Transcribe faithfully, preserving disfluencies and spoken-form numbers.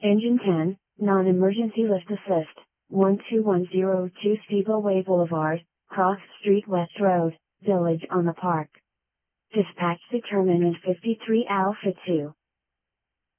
Engine ten, Non-Emergency Lift Assist, one two one zero two Steepleway Boulevard, Cross Street West Road, Village on the Park. Dispatch determinant fifty-three Alpha two.